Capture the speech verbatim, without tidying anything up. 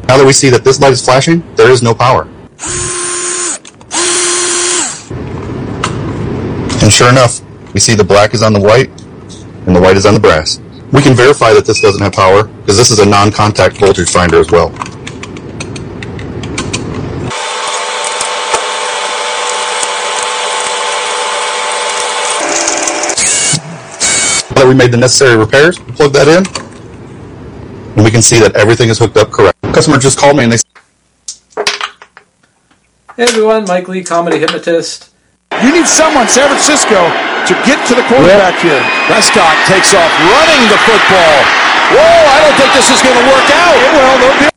Now that we see that this light is flashing, there is no power. And sure enough, we see the black is on the white, and the white is on the brass. We can verify that this doesn't have power, because this is a non-contact voltage finder as well. Now that we made the necessary repairs, we plug that in, and we can see that everything is hooked up correct. The customer just called me and they said, Hey everyone, Mike Lee, comedy hypnotist. You need someone, San Francisco, to get to the quarterback here. Prescott takes off running the football. Whoa, I don't think this is going to work out. Well, they'll be